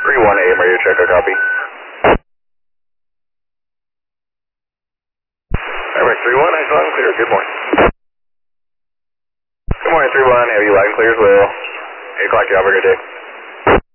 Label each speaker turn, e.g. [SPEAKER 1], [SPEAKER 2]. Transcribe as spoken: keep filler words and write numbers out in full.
[SPEAKER 1] three one A M radio check, I copy. Airmax three one, nice loud and clear, good morning. Good morning, three one, have you loud and clear as well. eight o'clock, you have a good day.